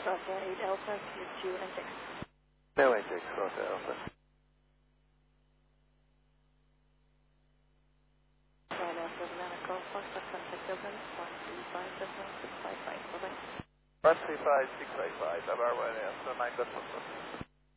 Delta 8 Alpha, Q2 index. No index, Delta Alpha. And after the medical Fox, contact Dublin, 135.655. Bye-bye. 135.655, WR1 Alpha, 9 Delta.